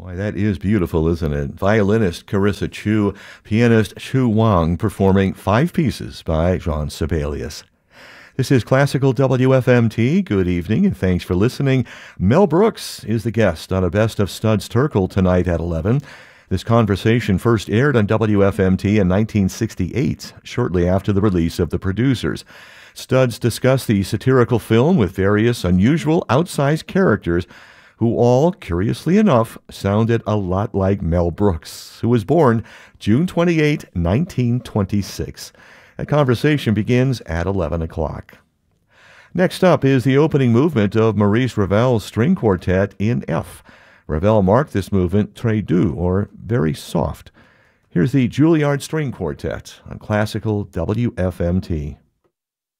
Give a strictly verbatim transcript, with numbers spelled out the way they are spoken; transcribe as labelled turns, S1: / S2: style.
S1: Boy, that is beautiful, isn't it? Violinist Carissa Chu, pianist Shu Wang performing five pieces by Jean Sibelius. This is Classical W F M T. Good evening and thanks for listening. Mel Brooks is the guest on a Best of Studs Terkel tonight at eleven. This conversation first aired on W F M T in nineteen sixty-eight, shortly after the release of The Producers. Studs discuss the satirical film with various unusual, outsized characters who all, curiously enough, sounded a lot like Mel Brooks, who was born June twenty-eighth, nineteen twenty-six. That conversation begins at eleven o'clock. Next up is the opening movement of Maurice Ravel's string quartet in F. Ravel marked this movement très doux, or very soft. Here's the Juilliard String Quartet on Classical W F M T.